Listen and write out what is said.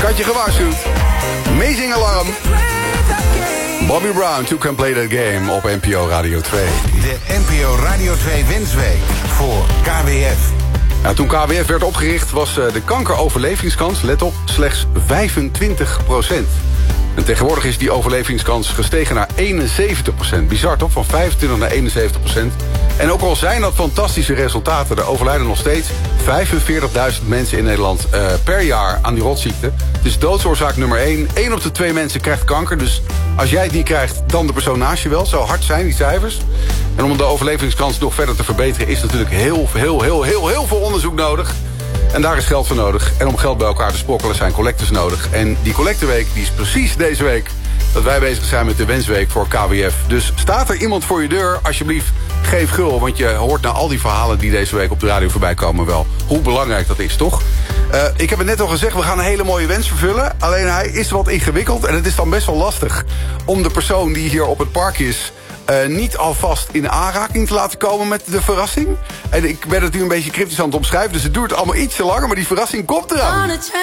Ik had je gewaarschuwd. Amazing Alarm. Bobby Brown, You Can Play That Game op NPO Radio 2. De NPO Radio 2 Wensweek voor KWF. Nou, toen KWF werd opgericht was de kankeroverlevingskans, let op, slechts 25%. En tegenwoordig is die overlevingskans gestegen naar 71%. Bizar toch? Van 25 naar 71%. En ook al zijn dat fantastische resultaten, er overlijden nog steeds 45.000 mensen in Nederland per jaar aan die rotziekte. Het is doodsoorzaak nummer 1. 1 op de 2 mensen krijgt kanker. Dus als jij het niet krijgt, dan de persoon naast je wel. Zo hard zijn die cijfers. En om de overlevingskans nog verder te verbeteren is natuurlijk heel veel onderzoek nodig. En daar is geld voor nodig. En om geld bij elkaar te sprokkelen zijn collectes nodig. En die collecteweek die is precies deze week dat wij bezig zijn met de Wensweek voor KWF. Dus staat er iemand voor je deur, alsjeblieft, geef gul. Want je hoort na al die verhalen die deze week op de radio voorbij komen wel hoe belangrijk dat is, toch? Ik heb het net al gezegd, we gaan een hele mooie wens vervullen. Alleen hij is wat ingewikkeld en het is dan best wel lastig om de persoon die hier op het park is niet alvast in aanraking te laten komen met de verrassing. En ik ben het nu een beetje cryptisch aan het omschrijven, dus het duurt allemaal ietsje langer, maar die verrassing komt eraan.